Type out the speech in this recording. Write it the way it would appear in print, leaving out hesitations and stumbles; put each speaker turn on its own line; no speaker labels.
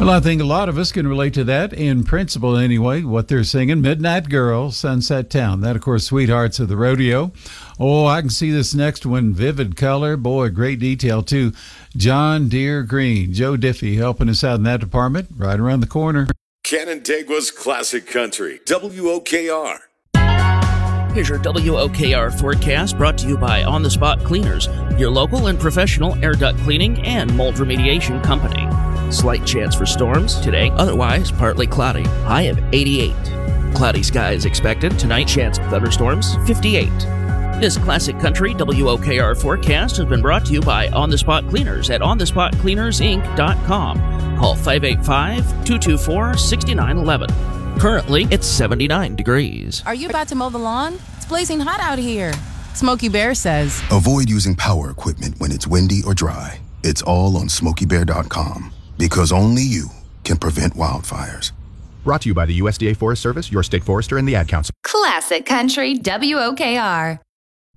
Well, I think a lot of us can relate to that in principle anyway, what they're singing. Midnight Girl, Sunset Town. That, of course, Sweethearts of the Rodeo. Oh, I can see this next one. Vivid color. Boy, great detail, too. John Deere Green. Joe Diffie helping us out in that department right around the corner.
Canandaigua's Classic Country, WOKR.
Here's your WOKR forecast brought to you by On the Spot Cleaners, your local and professional air duct cleaning and mold remediation company. Slight chance for storms today, otherwise partly cloudy, high of 88. Cloudy skies expected tonight, chance of thunderstorms, 58. This Classic Country WOKR forecast has been brought to you by On the Spot Cleaners at onthespotcleanersinc.com. Call 585-224-6911. Currently, it's 79 degrees.
Are you about to mow the lawn? It's blazing hot out here. Smokey Bear says,
avoid using power equipment when it's windy or dry. It's all on SmokeyBear.com. Because only you can prevent wildfires.
Brought to you by the USDA Forest Service, your state forester, and the Ad Council.
Classic Country WOKR.